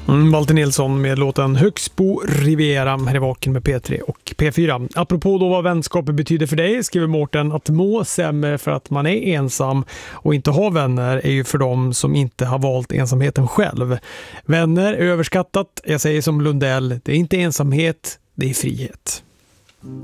Walter Nilsson med låten Högsbo Riviera här i Vaken med P3 och P4. Apropå då vad vänskap betyder för dig, skriver Mårten, att må sämre för att man är ensam och inte har vänner är ju för dem som inte har valt ensamheten själv. Vänner är överskattat. Jag säger som Lundell, det är inte ensamhet, det är frihet.